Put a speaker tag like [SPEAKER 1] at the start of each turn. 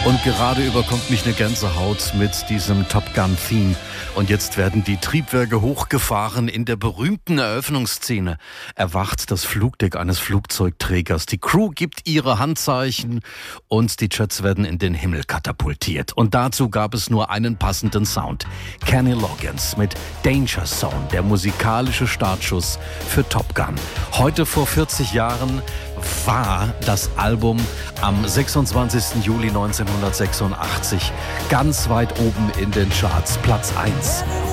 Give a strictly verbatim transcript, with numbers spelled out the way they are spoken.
[SPEAKER 1] Und gerade überkommt mich eine Gänsehaut mit diesem Top Gun Theme. Und jetzt werden die Triebwerke hochgefahren. In der berühmten Eröffnungsszene erwacht das Flugdeck eines Flugzeugträgers. Die Crew gibt ihre Handzeichen und die Jets werden in den Himmel katapultiert. Und dazu gab es nur einen passenden Sound. Kenny Loggins mit Danger Zone, der musikalische Startschuss für Top Gun. Heute vor vierzig Jahren war das Album am sechsundzwanzigsten Juli neunzehnhundertsechsundachtzig ganz weit oben in den Charts, Platz eins.